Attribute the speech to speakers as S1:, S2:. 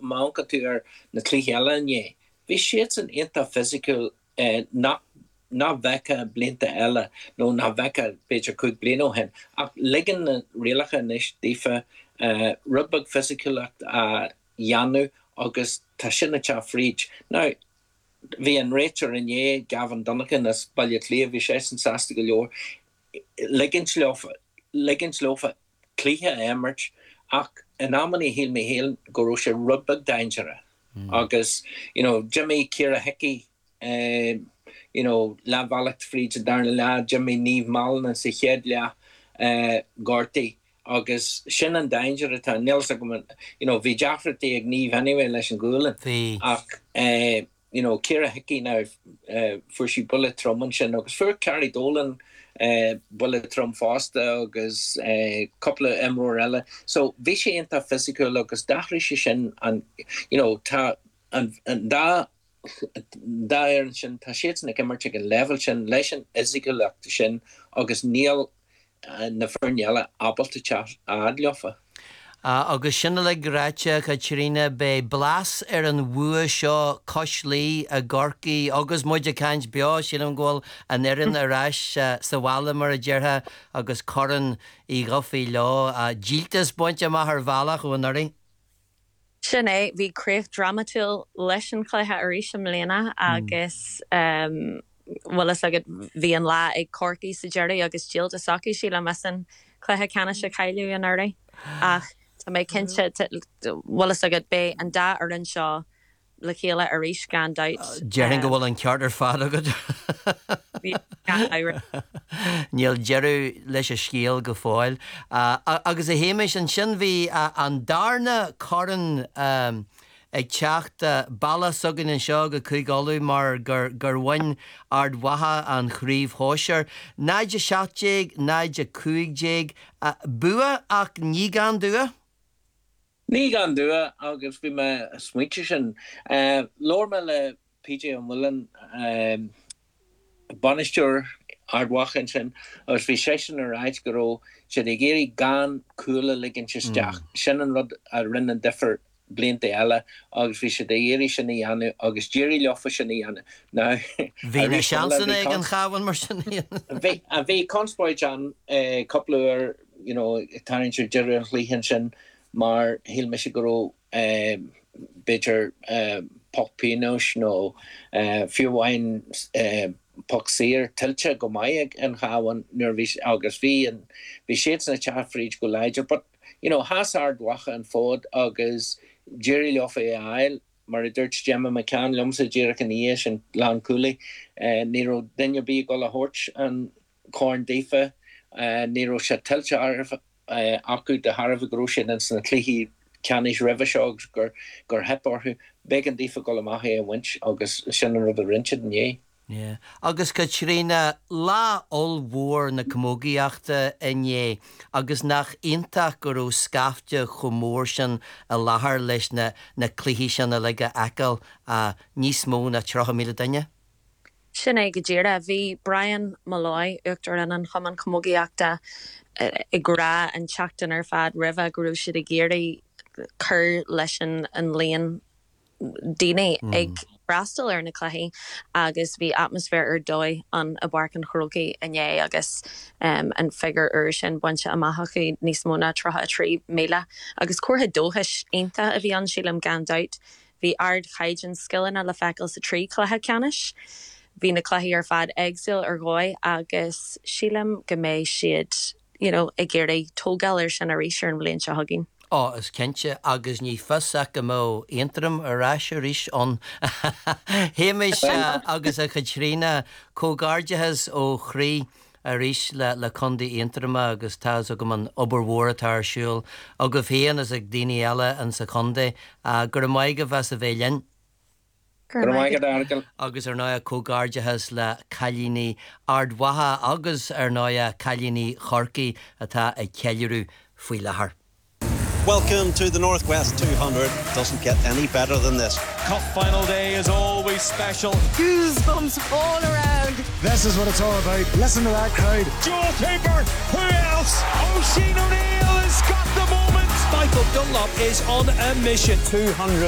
S1: maanca tú na clihéile nye. Vi shit an inta physical na veka blinta ella no na veka beter could blino hen. Liggen na realacha nis difa rubbug physical Janu agus tashina cha fridge. Now vi an Rachel in ye Gavin Duncan as Ballyclea vi 66 jaar liggen slofa clia emerge ach en amani heel me heel gorosha rubbug danger. Agus Jimmy Kira Hickey la valakt fridge darna la Jimmy Neve Malin and se hedlia Gorty agus sin an danger at Nils vi Jaffrey ag Neve anyway leis an gulin ach Kira Hickey now for she bullet trum sin agus for Carrie Dolan bullet trum fast agus couple of Emorella so vi sé inta physical agus dachri sin and and da sin ta shit na immer chicken level sin leis physical sin agus Neil na fernjella appel to chat adliofa
S2: agus sinna le gráite Catriona be blas an bhua seo coislí a Gorky agus muide caint beo sin an ggóil an éan arás sa bhla mar a deartha agus coran í gofií lá a díaltas buinte má th bhealach ó narí.
S3: Sin é bhí craobh dramatil leis an chluithe arís am léana agus well is agad bhí an lá ag Corky sa Jerry agus díalta saci sí le mesan chluithe cena se caiiliú an airda ach tá mé cinse well is agad bé an da ar an seo le chéile arís gan dait.
S2: Jerin go bhfuil an ceart ar fad agad. Níl jeú leis a scíal go fáil agus a héimeis an sin bhí an darna coran ag teacht balla sugan an seo go chuigáú mar gur bhain ard watha an chríomh hóisiir náide 7 náide 5 bua ach ní gan dua?
S1: Ní gan dua agus bhí me smuitiir sin lór me le PJ an bhfuilin banisteúr ardwachan sin agus bhí sésin ar ráid goró sé ag géirí gan coolla ligin sisteach sin an rud a rinne differ blinta eile agus bhí sé éirí sin í dhéanú agus Jerry leofa sin í dhéanú.
S2: Bhí na seansan ag an chahain mar sin
S1: a bhí conspóid an coupleúir tarintir Jerry an chlíhan sin mar híl me sé goró bitter pokpínos nó fiúhhain poxír tiltte go maiag an chahain nuair bhí agus bhí an bhí séad na teafríd go leidir but has ardwacha an fód agus Jerry leofa ail mar a dúirt Gemma McCann lumsa Jerry an íis an lán cúla níró dunne bí go a hort an corn dífa níró se tiltte acu de Harvah grosin an san clíhí canis rivisog gur heparthu began dífa go maithe a winch agus sin an rud a rinse den
S2: Yeah. Agus Catriona lá olmhór na commógaíochta inné agus nach ionntach gur ó scafte chomór sin a láthair leis na cluichí sin a leige acail a níos mó na 3,000 duine?
S3: Sin é go ddéire bhí Brian Malloy uachtar an chuman commógaíochta i grá an teachtain ar fad ribh gurú siad a géirí chur leis an líon daine ag brastal ar na cluichí agus bhí atmosfér ar dói an a barcan chrógaí inné agus an figur ur sin buinte amachchaí níos mó na 3 míle agus cuatha dóthais aonta a bhí an sílam gan dait bhí ard chaidan skillan a le fecail sa 3 cluiche canis bhí na cluichí ar fad exil ar gáid agus sílam go méid siad ag géirí tógáil ar sin a ríisiir an bblion se hagin.
S2: Is cinnte agus ní fusa go mó intram arás a ríis an héimeis agus a Catriona cógáirdeas ó chrí a ríis le condaí intrama agus tá go man oberhór atásúil a go bhéan as ag daoine eile an sa condaí gur maige bheits a bhéilin. Agus ar náia cógáirdeas le cailíní ardwatha agus ar náia cailíní chorcaí atá ag ceiliúrú faoi lethar.
S4: Welcome to the Northwest 200. Doesn't get any better than this.
S5: Cup final day is always special.
S6: Goosebumps all around.
S7: This is what it's all about. Listen to that crowd.
S5: Joel Cooper. Who else? Oisin O'Neill has got the moment.
S6: Michael Dunlop is on a mission.
S7: 200